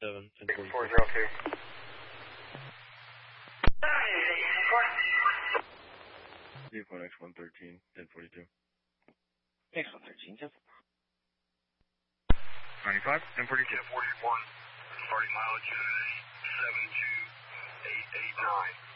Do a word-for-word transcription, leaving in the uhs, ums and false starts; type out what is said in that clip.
seven, ten six forty-two. four zero two. Vehicle X one thirteen, ten forty-two. X one thirteen, ten forty-two. ninety-five, ten forty-two. forty-one, starting mileage seven two eight eight nine.